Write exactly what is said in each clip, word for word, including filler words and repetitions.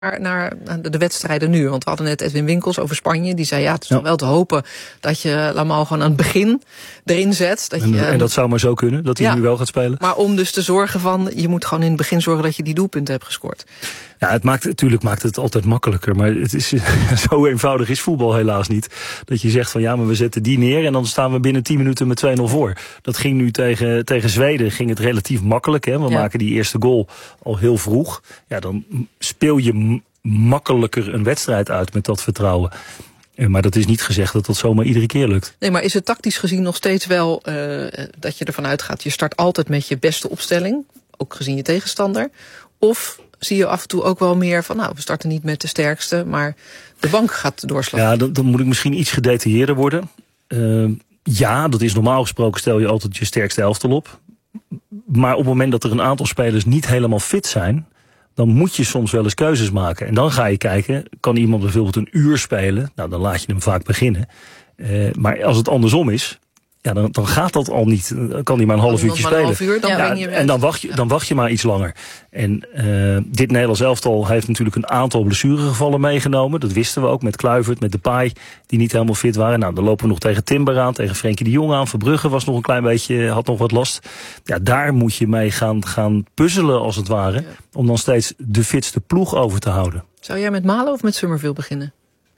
naar de wedstrijden nu. Want we hadden net Edwin Winkels over Spanje. Die zei, ja, het is ja. toch wel te hopen dat je Lamau gewoon aan het begin erin zet. Dat en, je, en dat zou maar zo kunnen, dat hij ja, nu wel gaat spelen. Maar om dus te zorgen van, je moet gewoon in het begin zorgen dat je die doelpunten hebt gescoord. Ja, het maakt, natuurlijk maakt het altijd makkelijker. Maar het is, zo eenvoudig is voetbal helaas niet. Dat je zegt van ja, maar we zetten die neer en dan staan we binnen tien minuten met twee nul voor. Dat ging nu tegen, tegen Zweden, ging het relatief makkelijk. Hè? We ja. maken die eerste goal al heel vroeg. Ja, dan speel je m- makkelijker een wedstrijd uit met dat vertrouwen. Maar dat is niet gezegd dat dat zomaar iedere keer lukt. Nee, maar is het tactisch gezien nog steeds wel uh, dat je ervan uitgaat, je start altijd met je beste opstelling, ook gezien je tegenstander? Of zie je af en toe ook wel meer van, nou, we starten niet met de sterkste, maar de bank gaat doorslagen? Ja, dan, dan moet ik misschien iets gedetailleerder worden. Uh, ja, dat is normaal gesproken, stel je altijd je sterkste elftal op. Maar op het moment dat er een aantal spelers niet helemaal fit zijn, dan moet je soms wel eens keuzes maken. En dan ga je kijken, kan iemand bijvoorbeeld een uur spelen? Nou, dan laat je hem vaak beginnen. Uh, maar als het andersom is, ja, dan, dan gaat dat al niet. Dan kan hij maar een half uurtje spelen. Half uur, dan ja, ben je en dan wacht je, dan wacht je maar iets langer. En uh, dit Nederlands elftal heeft natuurlijk een aantal blessuregevallen meegenomen. Dat wisten we ook met Kluivert, met Depay, die niet helemaal fit waren. Nou, dan lopen we nog tegen Timber aan, tegen Frenkie de Jong aan. Verbrugge was nog een klein beetje, had nog wat last. Ja, daar moet je mee gaan, gaan puzzelen als het ware. Ja. Om dan steeds de fitste ploeg over te houden. Zou jij met Malen of met Summerville beginnen?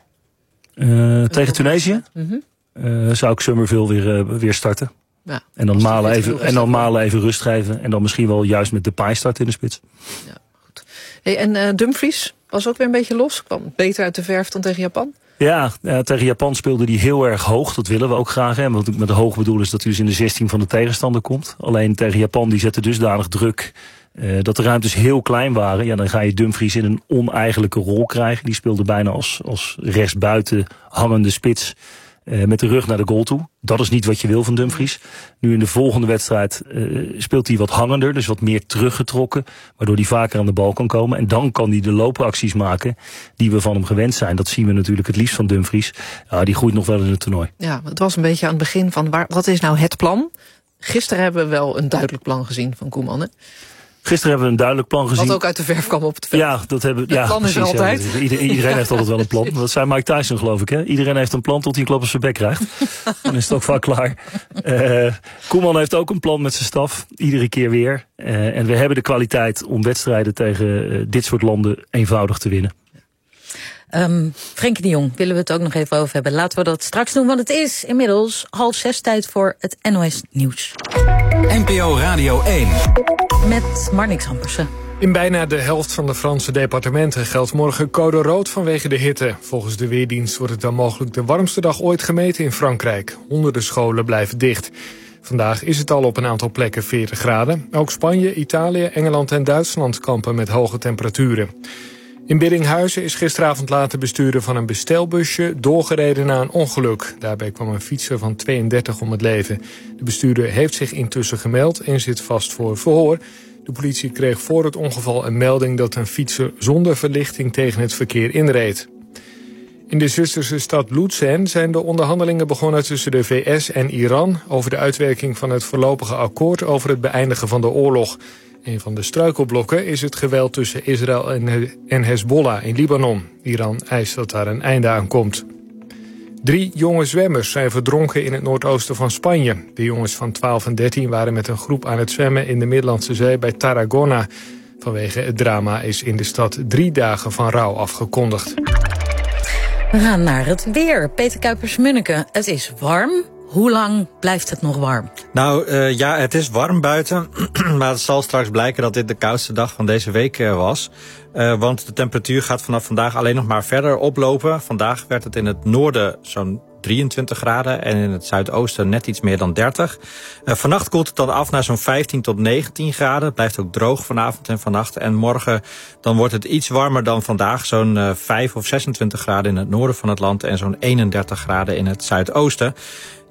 Uh, tegen Tunesië? Mm-hmm. Uh, zou ik Summerville weer, uh, weer starten. Ja, en dan Malen even, en dan Malen even rust geven. En dan misschien wel juist met Depay starten in de spits. Ja, goed. Hey, en uh, Dumfries was ook weer een beetje los. Kwam beter uit de verf dan tegen Japan. Ja, uh, tegen Japan speelde hij heel erg hoog. Dat willen we ook graag. Hè. Wat ik met de hoog bedoel is dat hij dus in de zestien van de tegenstander komt. Alleen tegen Japan, die zette dusdanig druk Uh, dat de ruimtes heel klein waren. Ja, dan ga je Dumfries in een oneigenlijke rol krijgen. Die speelde bijna als, als rechtsbuiten hangende spits. Uh, met de rug naar de goal toe. Dat is niet wat je wil van Dumfries. Nu in de volgende wedstrijd uh, speelt hij wat hangender. Dus wat meer teruggetrokken. Waardoor hij vaker aan de bal kan komen. En dan kan hij de loopacties maken die we van hem gewend zijn. Dat zien we natuurlijk het liefst van Dumfries. Uh, die groeit nog wel in het toernooi. Ja, het was een beetje aan het begin van waar, wat is nou het plan? Gisteren hebben we wel een duidelijk plan gezien van Koeman, hè? Gisteren hebben we een duidelijk plan gezien. Wat ook uit de verf kwam op het veld. Ja, dat hebben we. Het plan precies, is er altijd. Ja, iedereen, iedereen heeft altijd wel een plan. Dat zei Mike Tyson, geloof ik. Hè? Iedereen heeft een plan tot hij een klap op zijn bek krijgt. Dan is het ook vaak klaar. Uh, Koeman heeft ook een plan met zijn staf. Iedere keer weer. Uh, en we hebben de kwaliteit om wedstrijden tegen uh, dit soort landen eenvoudig te winnen. Um, Frenkie de Jong willen we het ook nog even over hebben. Laten we dat straks doen, want het is inmiddels half zes, tijd voor het N O S Nieuws. N P O Radio één. Met Marnix Hampersen. In bijna de helft van de Franse departementen geldt morgen code rood vanwege de hitte. Volgens de Weerdienst wordt het dan mogelijk de warmste dag ooit gemeten in Frankrijk. Honderden scholen blijven dicht. Vandaag is het al op een aantal plekken veertig graden. Ook Spanje, Italië, Engeland en Duitsland kampen met hoge temperaturen. In Biddinghuizen is gisteravond laat de bestuurder van een bestelbusje doorgereden na een ongeluk. Daarbij kwam een fietser van tweeëndertig om het leven. De bestuurder heeft zich intussen gemeld en zit vast voor verhoor. De politie kreeg voor het ongeval een melding dat een fietser zonder verlichting tegen het verkeer inreed. In de Zwitserse stad Luzern zijn de onderhandelingen begonnen tussen de V S en Iran over de uitwerking van het voorlopige akkoord over het beëindigen van de oorlog. Een van de struikelblokken is het geweld tussen Israël en Hezbollah in Libanon. Iran eist dat daar een einde aan komt. Drie jonge zwemmers zijn verdronken in het noordoosten van Spanje. De jongens van twaalf en dertien waren met een groep aan het zwemmen in de Middellandse Zee bij Tarragona. Vanwege het drama is in de stad drie dagen van rouw afgekondigd. We gaan naar het weer. Peter Kuipers-Munneke, het is warm. Hoe lang blijft het nog warm? Nou, uh, ja, het is warm buiten. Maar het zal straks blijken dat dit de koudste dag van deze week uh, was. Uh, want de temperatuur gaat vanaf vandaag alleen nog maar verder oplopen. Vandaag werd het in het noorden zo'n drieëntwintig graden en in het zuidoosten net iets meer dan dertig. Uh, vannacht koelt het dan af naar zo'n vijftien tot negentien graden. Het blijft ook droog vanavond en vannacht. En morgen dan wordt het iets warmer dan vandaag. Zo'n uh, vijf of zesentwintig graden in het noorden van het land en zo'n eenendertig graden in het zuidoosten.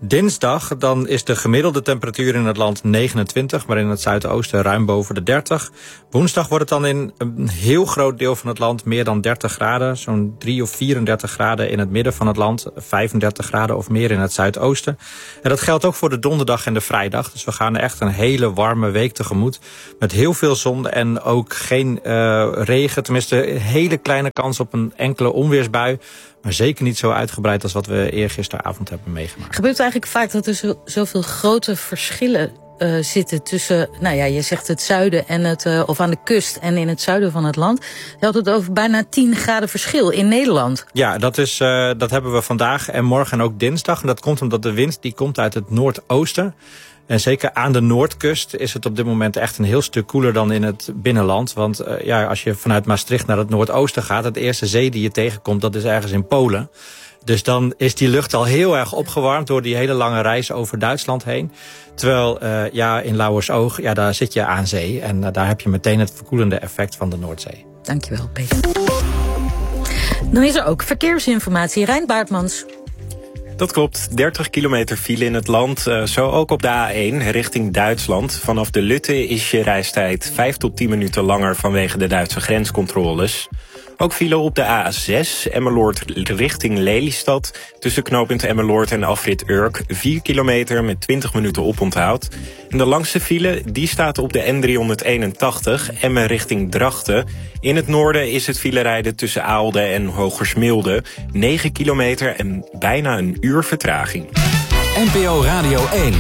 Dinsdag dan is de gemiddelde temperatuur in het land negenentwintig... maar in het zuidoosten ruim boven de dertig. Woensdag wordt het dan in een heel groot deel van het land meer dan dertig graden. Zo'n drie of vierendertig graden in het midden van het land. vijfendertig graden of meer in het zuidoosten. En dat geldt ook voor de donderdag en de vrijdag. Dus we gaan echt een hele warme week tegemoet. Met heel veel zon en ook geen uh, regen. Tenminste, een hele kleine kans op een enkele onweersbui. Maar zeker niet zo uitgebreid als wat we eergisteravond hebben meegemaakt. Gebeurt het eigenlijk vaak dat er zo, zoveel grote verschillen uh, zitten tussen, nou ja, je zegt het zuiden en het, uh, of aan de kust en in het zuiden van het land. Je had het over bijna tien graden verschil in Nederland. Ja, dat, is, uh, dat hebben we vandaag en morgen en ook dinsdag. En dat komt omdat de wind die komt uit het noordoosten. En zeker aan de noordkust is het op dit moment echt een heel stuk koeler dan in het binnenland. Want uh, ja, als je vanuit Maastricht naar het noordoosten gaat, het eerste zee die je tegenkomt, dat is ergens in Polen. Dus dan is die lucht al heel erg opgewarmd door die hele lange reis over Duitsland heen. Terwijl uh, ja, in Lauwersoog, ja, daar zit je aan zee. En uh, daar heb je meteen het verkoelende effect van de Noordzee. Dankjewel, Peter. Dan is er ook verkeersinformatie. Rijn Baartmans. Dat klopt, dertig kilometer file in het land, uh, zo ook op de A één richting Duitsland. Vanaf de Lutte is je reistijd vijf tot tien minuten langer vanwege de Duitse grenscontroles. Ook file op de A zes, Emmeloord richting Lelystad. Tussen knooppunt Emmeloord en afrit Urk, vier kilometer met twintig minuten oponthoud. En de langste file die staat op de N driehonderdeenentachtig, Emmen richting Drachten. In het noorden is het filerijden tussen Aalde en Hogersmilde. negen kilometer en bijna een uur vertraging. N P O Radio één.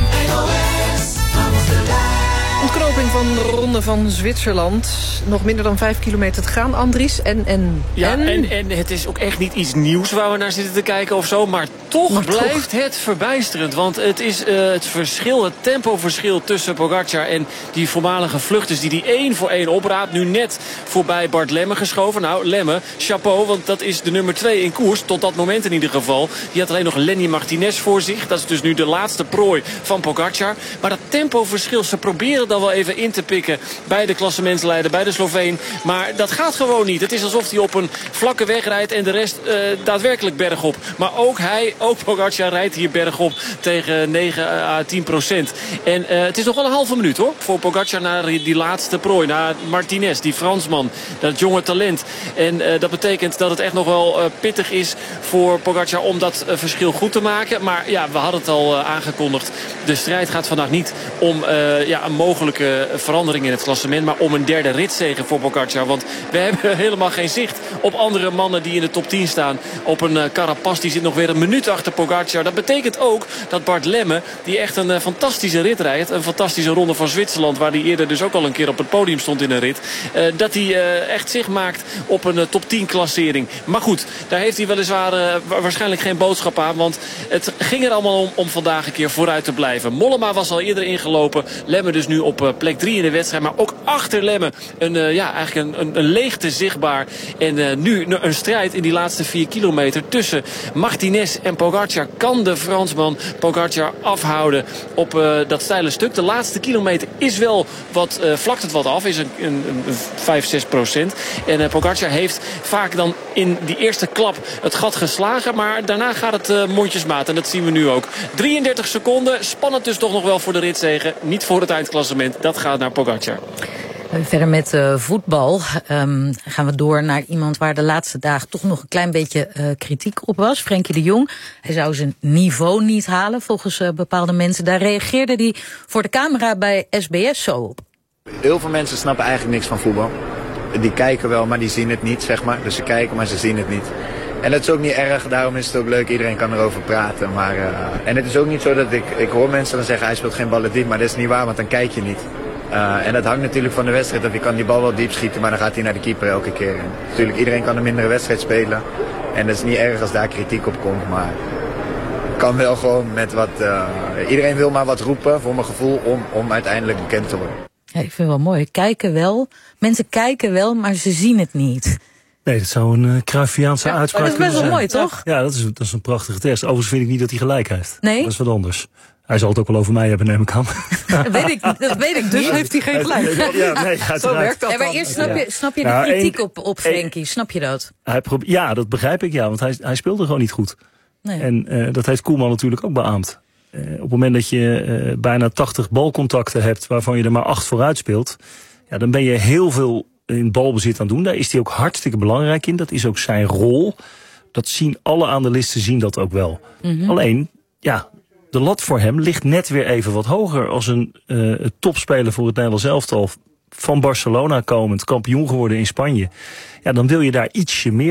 Ontknoping van de Ronde van Zwitserland. Nog minder dan vijf kilometer te gaan, Andries. En, en, ja, en... en, en het is ook echt niet iets nieuws waar we naar zitten te kijken of zo. Maar toch maar blijft toch. het verbijsterend. Want het is uh, het verschil, het tempoverschil tussen Pogacar en die voormalige vluchters die die één voor één opraapt. Nu net voorbij Bart Lemme geschoven. Nou, Lemme, chapeau, want dat is de nummer twee in koers. Tot dat moment in ieder geval. Die had alleen nog Lenny Martinez voor zich. Dat is dus nu de laatste prooi van Pogacar. Maar dat tempoverschil, ze proberen dan wel even in te pikken bij de klassementsleider, bij de Sloveen. Maar dat gaat gewoon niet. Het is alsof hij op een vlakke weg rijdt en de rest uh, daadwerkelijk bergop. Maar ook hij, ook Pogacar rijdt hier bergop tegen negen à tien procent. En uh, het is nog wel een halve minuut hoor, voor Pogacar naar die laatste prooi. Naar Martinez, die Fransman, dat jonge talent. En uh, dat betekent dat het echt nog wel uh, pittig is voor Pogacar om dat uh, verschil goed te maken. Maar ja, we hadden het al uh, aangekondigd. De strijd gaat vandaag niet om uh, ja, een mogelijke verandering in het klassement, maar om een derde ritzege voor Pogacar. Want we hebben helemaal geen zicht op andere mannen die in de top tien staan. Op een uh, Carapaz, die zit nog weer een minuut achter Pogacar. Dat betekent ook dat Bart Lemme, die echt een uh, fantastische rit rijdt, een fantastische Ronde van Zwitserland, waar hij eerder dus ook al een keer op het podium stond in een rit, uh, dat hij uh, echt zich maakt op een uh, top tien klassering. Maar goed, daar heeft hij weliswaar uh, waarschijnlijk geen boodschap aan, want het ging er allemaal om om vandaag een keer vooruit te blijven. Mollema was al eerder ingelopen, Lemme dus nu op uh, plek drie in de wedstrijd, maar ook achter Lemme een, uh, ja, eigenlijk een, een, een leegte zichtbaar. En uh, nu een strijd in die laatste vier kilometer tussen Martinez en Pogacar. Kan de Fransman Pogacar afhouden op uh, dat steile stuk? De laatste kilometer is wel wat, uh, vlakt het wat af, is een, een, een vijf, zes procent. En uh, Pogacar heeft vaak dan in die eerste klap het gat geslagen, maar daarna gaat het uh, mondjesmaat. En dat zien we nu ook. drieëndertig seconden, spannend dus toch nog wel voor de ritzege. Niet voor het eindklassement. Dat gaat naar Pogacar. Verder met uh, voetbal um, gaan we door naar iemand waar de laatste dagen toch nog een klein beetje uh, kritiek op was. Frenkie de Jong. Hij zou zijn niveau niet halen volgens uh, bepaalde mensen. Daar reageerde hij voor de camera bij S B S zo op. Heel veel mensen snappen eigenlijk niks van voetbal. Die kijken wel, maar die zien het niet, zeg maar. Dus ze kijken, maar ze zien het niet. En dat is ook niet erg, daarom is het ook leuk. Iedereen kan erover praten. Maar, uh, en het is ook niet zo dat ik... Ik hoor mensen dan zeggen, hij speelt geen ballen diep. Maar dat is niet waar, want dan kijk je niet. Uh, en dat hangt natuurlijk van de wedstrijd. Dat je kan die bal wel diep schieten, maar dan gaat hij naar de keeper elke keer. En natuurlijk, iedereen kan een mindere wedstrijd spelen. En dat is niet erg als daar kritiek op komt. Maar kan wel gewoon met wat... Uh, iedereen wil maar wat roepen, voor mijn gevoel, om, om uiteindelijk bekend te worden. Ja, ik vind het wel mooi. Kijken wel. Mensen kijken wel, maar ze zien het niet. Nee, dat zou een uh, Cruyffiaanse ja, uitspraak zijn. Dat is best wel mooi, toch? Ja, dat is, dat is een prachtige test. Overigens vind ik niet dat hij gelijk heeft. Nee? Dat is wat anders. Hij zal het ook wel over mij hebben, neem ik aan. Dat weet ik, dat weet ik dus niet. heeft hij geen gelijk. Ja, nee, zo werkt dat ja, maar eerst snap je, snap je de nou, kritiek een, op, op Frenkie, snap je dat? Hij probeert, ja, dat begrijp ik, ja, want hij, hij speelde gewoon niet goed. Nee. En uh, dat heeft Koeman natuurlijk ook beaamd. op het moment dat je uh, bijna tachtig balcontacten hebt, waarvan je er maar acht vooruit speelt, ja, dan ben je heel veel in balbezit aan doen. Daar is hij ook hartstikke belangrijk in. Dat is ook zijn rol. Dat zien alle analisten zien dat ook wel. Mm-hmm. Alleen, ja, de lat voor hem ligt net weer even wat hoger als een uh, topspeler voor het Nederlands elftal van Barcelona komend, kampioen geworden in Spanje. Ja, dan wil je daar ietsje meer